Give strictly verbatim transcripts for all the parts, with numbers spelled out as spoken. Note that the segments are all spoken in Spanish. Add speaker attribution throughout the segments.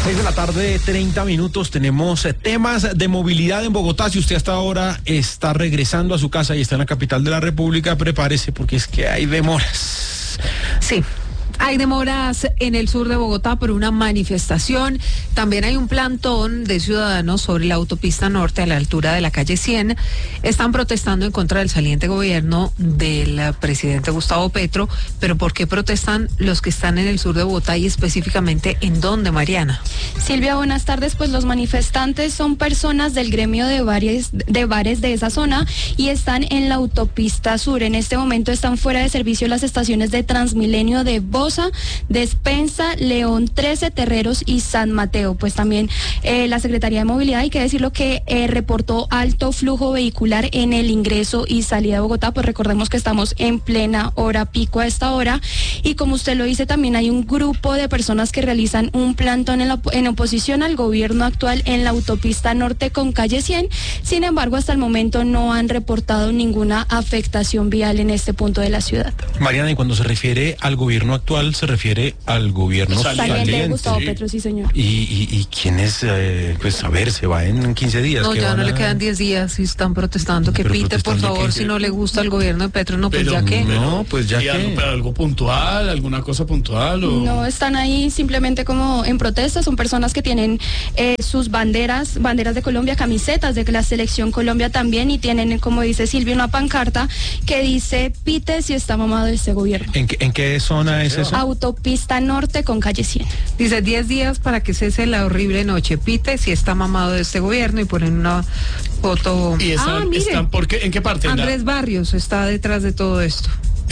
Speaker 1: seis de la tarde, treinta minutos, tenemos temas de movilidad en Bogotá. Si usted hasta ahora está regresando a su casa y está en la capital de la República, prepárese porque es que hay demoras.
Speaker 2: Sí. Hay demoras en el sur de Bogotá por una manifestación. También hay un plantón de ciudadanos sobre la autopista norte a la altura de la calle cien. Están protestando en contra del saliente gobierno del presidente Gustavo Petro. Pero ¿por qué protestan los que están en el sur de Bogotá y específicamente en dónde, Mariana?
Speaker 3: Silvia, buenas tardes. Pues los manifestantes son personas del gremio de bares, de bares de esa zona y están en la autopista sur. En este momento están fuera de servicio las estaciones de Transmilenio de Bosa, Despensa, León trece, Terreros y San Mateo. Pues también eh, la Secretaría de Movilidad, hay que decirlo que eh, reportó alto flujo vehicular en el ingreso y salida de Bogotá. Pues recordemos que estamos en plena hora pico a esta hora y como usted lo dice, también hay un grupo de personas que realizan un plantón en, la, en oposición al gobierno actual en la autopista norte con calle cien. Sin embargo, hasta el momento no han reportado ninguna afectación vial en este punto de la ciudad.
Speaker 1: Mariana, y cuando se refiere al gobierno actual, se refiere al gobierno
Speaker 3: saliente,
Speaker 1: saliente.
Speaker 3: De Gustavo Petro, sí, señor.
Speaker 1: ¿Y, y, y quién es? Eh, pues a ver, se va en quince días.
Speaker 2: No, ya no
Speaker 1: a...
Speaker 2: le quedan diez días y están protestando. Que
Speaker 1: Pero
Speaker 2: pite, por favor,
Speaker 1: que...
Speaker 2: si no le gusta el gobierno de Petro, no, pues
Speaker 4: pero,
Speaker 2: ya que.
Speaker 1: No, pues ya que.
Speaker 4: Algo, pero algo puntual, alguna cosa puntual. O...
Speaker 3: No, están ahí simplemente como en protesta. Son personas que tienen eh, sus banderas, banderas de Colombia, camisetas de la selección Colombia también, y tienen, como dice Silvia, una pancarta que dice: pite si está mamado este gobierno.
Speaker 1: ¿En qué, en qué zona es eso?
Speaker 3: Autopista norte con calle cien.
Speaker 2: Dice diez días para que cese la horrible noche. Pite si está mamado de este gobierno y ponen una foto.
Speaker 4: ¿Y están,
Speaker 2: ah, mire,
Speaker 4: están por qué? ¿En qué parte?
Speaker 2: Andrés
Speaker 4: la...
Speaker 2: Barrios está detrás de todo esto.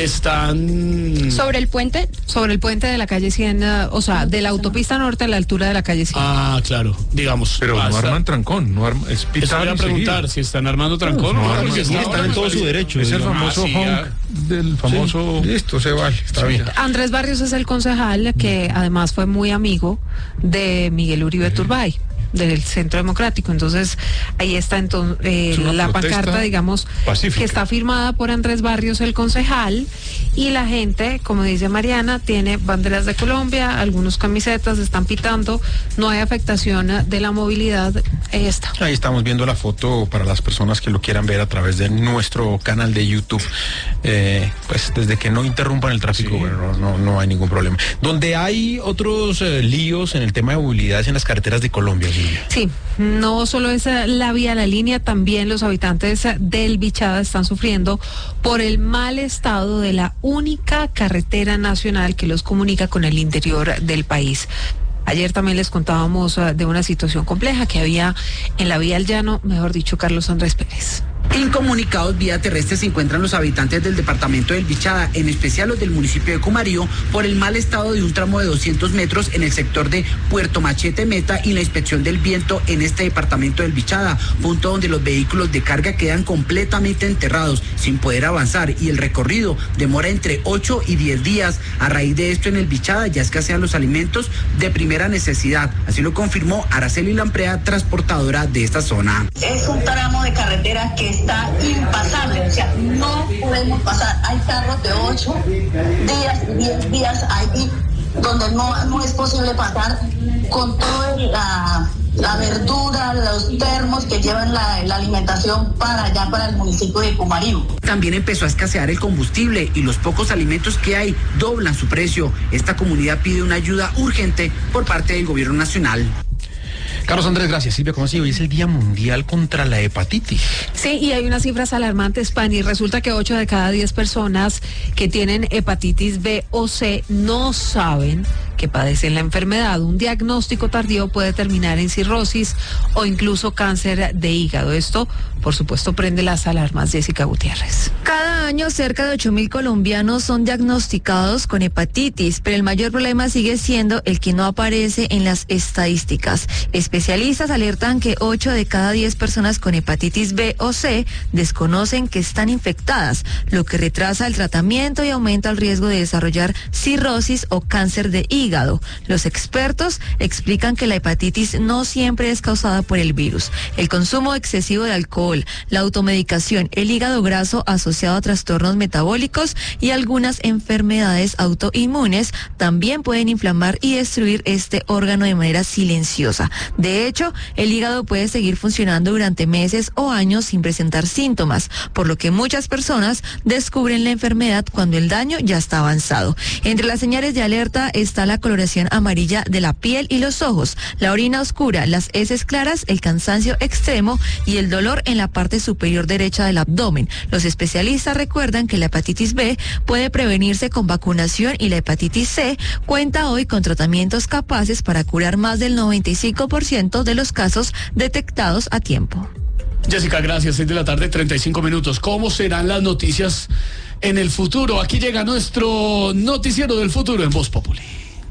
Speaker 4: Están...
Speaker 3: Sobre el puente.
Speaker 2: Sobre el puente de la calle cien, uh, o sea, de la autopista norte a la altura de la calle cien.
Speaker 4: Ah, claro, digamos.
Speaker 5: Pero
Speaker 4: hasta...
Speaker 5: no arman trancón, no arman... Es
Speaker 4: Eso voy a preguntar, si están armando trancón
Speaker 5: no,
Speaker 4: o
Speaker 5: no,
Speaker 4: no,
Speaker 5: no,
Speaker 4: porque
Speaker 5: sí,
Speaker 4: está
Speaker 1: están en todo su derecho.
Speaker 5: Es el
Speaker 1: digamos.
Speaker 5: famoso
Speaker 4: Ah, sí,
Speaker 5: honk
Speaker 4: ya.
Speaker 5: del famoso...
Speaker 1: Sí, listo, se vale, está bien.
Speaker 2: Andrés Barrios es el concejal que además fue muy amigo de Miguel Uribe Turbay, del Centro Democrático. Entonces ahí está entonces eh, la pancarta, digamos,
Speaker 5: pacífica,
Speaker 2: que está firmada por Andrés Barrios, el concejal, y la gente, como dice Mariana, tiene banderas de Colombia, algunos camisetas, están pitando, no hay afectación de la movilidad. Ahí está.
Speaker 1: Ahí estamos viendo la foto para las personas que lo quieran ver a través de nuestro canal de YouTube. Eh, pues desde que no interrumpan el tráfico,
Speaker 4: Sí.
Speaker 1: bueno, no, no hay ningún problema. Donde hay otros eh, líos en el tema de movilidad es en las carreteras de Colombia.
Speaker 2: Sí, no solo es la vía, la línea, también los habitantes del Bichada están sufriendo por el mal estado de la única carretera nacional que los comunica con el interior del país. Ayer también les contábamos uh, de una situación compleja que había en la vía al llano, mejor dicho, Carlos Andrés Pérez.
Speaker 6: Incomunicados vía terrestre se encuentran los habitantes del departamento del Bichada, en especial los del municipio de Cumarío, por el mal estado de un tramo de doscientos metros en el sector de Puerto Machete Meta y la inspección del viento en este departamento del Bichada, punto donde los vehículos de carga quedan completamente enterrados, sin poder avanzar, y el recorrido demora entre ocho y diez días. A raíz de esto, en el Bichada ya escasean los alimentos de primera necesidad, así lo confirmó Araceli Lamprea, transportadora de esta zona.
Speaker 7: Es un tramo de carretera que está impasable, o sea, no podemos pasar. Hay carros de ocho días, diez días ahí donde no, no es posible pasar con toda la, la verdura, los termos que llevan la, la alimentación para allá, para el municipio de Cumarío.
Speaker 6: También empezó a escasear el combustible y los pocos alimentos que hay doblan su precio. Esta comunidad pide una ayuda urgente por parte del gobierno nacional.
Speaker 1: Carlos Andrés, gracias. Silvia, ¿cómo así? Hoy es el Día Mundial contra la Hepatitis.
Speaker 2: Sí, y hay unas cifras alarmantes, Pani. Resulta que ocho de cada diez personas que tienen hepatitis B o C no saben que padecen la enfermedad. Un diagnóstico tardío puede terminar en cirrosis o incluso cáncer de hígado. Esto, por supuesto, prende las alarmas. Jessica Gutiérrez.
Speaker 8: Cada año cerca de ocho mil colombianos son diagnosticados con hepatitis, pero el mayor problema sigue siendo el que no aparece en las estadísticas. Especialistas alertan que ocho de cada diez personas con hepatitis B o C desconocen que están infectadas, lo que retrasa el tratamiento y aumenta el riesgo de desarrollar cirrosis o cáncer de hígado. hígado. Los expertos explican que la hepatitis no siempre es causada por el virus. El consumo excesivo de alcohol, la automedicación, el hígado graso asociado a trastornos metabólicos y algunas enfermedades autoinmunes también pueden inflamar y destruir este órgano de manera silenciosa. De hecho, el hígado puede seguir funcionando durante meses o años sin presentar síntomas, por lo que muchas personas descubren la enfermedad cuando el daño ya está avanzado. Entre las señales de alerta está la coloración amarilla de la piel y los ojos, la orina oscura, las heces claras, el cansancio extremo y el dolor en la parte superior derecha del abdomen. Los especialistas recuerdan que la hepatitis B puede prevenirse con vacunación y la hepatitis C cuenta hoy con tratamientos capaces para curar más del noventa y cinco por ciento de los casos detectados a tiempo.
Speaker 4: Jessica, gracias. seis de la tarde, treinta y cinco minutos. ¿Cómo serán las noticias en el futuro? Aquí llega nuestro noticiero del futuro en Voz Populi.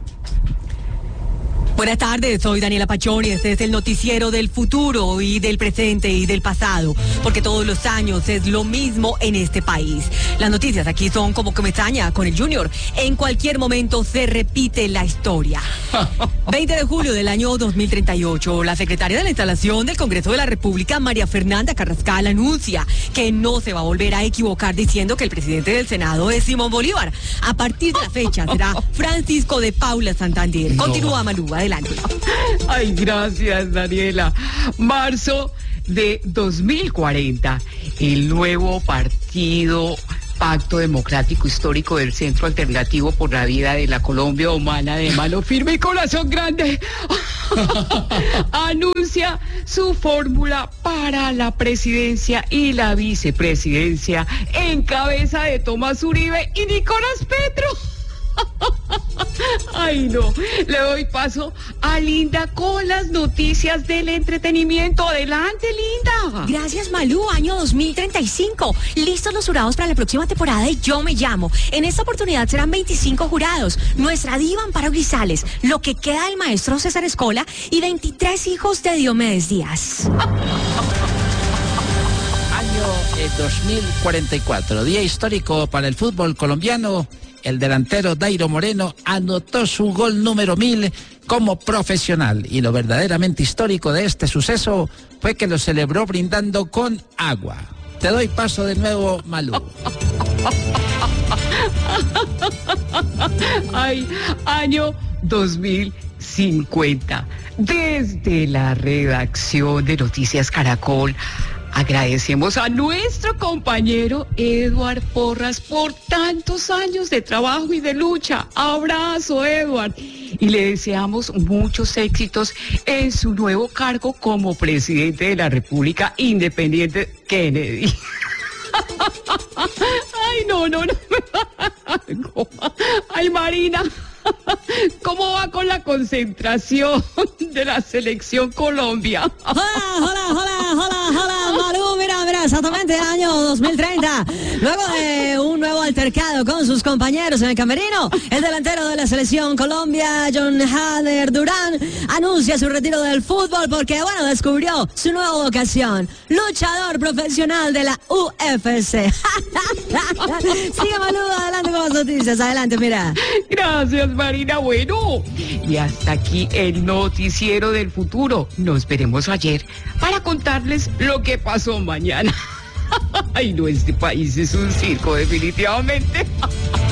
Speaker 9: Buenas tardes, soy Daniela Pachón y este es el noticiero del futuro y del presente y del pasado, porque todos los años es lo mismo en este país. Las noticias aquí son como comezaña con el Junior. En cualquier momento se repite la historia. veinte de julio del año dos mil treinta y ocho, la secretaria de la instalación del Congreso de la República, María Fernanda Carrascal, anuncia que no se va a volver a equivocar diciendo que el presidente del Senado es Simón Bolívar. A partir de la fecha será Francisco de Paula Santander. No. Continúa, Malú, adelante.
Speaker 10: Ay, gracias, Daniela. Marzo de dos mil cuarenta, el nuevo partido Pacto Democrático Histórico del Centro Alternativo por la Vida de la Colombia Humana de Mano Firme y Corazón Grande anuncia su fórmula para la presidencia y la vicepresidencia en cabeza de Tomás Uribe y Nicolás Petro. Ay, no, le doy paso a Linda con las noticias del entretenimiento. Adelante, Linda.
Speaker 9: Gracias, Malú. Año dos mil treinta y cinco. Listos los jurados para la próxima temporada y Yo Me Llamo. En esta oportunidad serán veinticinco jurados. Nuestra diva Amparo Grisales, lo que queda del maestro César Escola y veintitrés hijos de Diomedes Díaz.
Speaker 11: Año eh, dos mil cuarenta y cuatro. Día histórico para el fútbol colombiano. El delantero Dairo Moreno anotó su gol número mil como profesional y lo verdaderamente histórico de este suceso fue que lo celebró brindando con agua. Te doy paso de nuevo, Malú.
Speaker 10: Ay, año dos mil cincuenta. Desde la redacción de Noticias Caracol, agradecemos a nuestro compañero Edward Porras por tantos años de trabajo y de lucha. Abrazo, Edward. Y le deseamos muchos éxitos en su nuevo cargo como presidente de la República Independiente Kennedy. Ay, no, no, no. Ay, Marina, ¿cómo va con la concentración de la selección Colombia?
Speaker 9: Hola, hola, hola, hola, hola, Malú, mira, mira, exactamente el año dos mil treinta. Luego de un nuevo altercado con sus compañeros en el camerino, el delantero de la selección Colombia, John Jader Durán, anuncia su retiro del fútbol porque, bueno, descubrió su nueva vocación, luchador profesional de la U F C. Sigue, Malú, adelante con las noticias, adelante, mira.
Speaker 10: Gracias, Marina. Bueno, y hasta aquí el noticiero del futuro. Nos veremos ayer para contarles lo que pasó mañana. Ay, no, este país es un circo, definitivamente.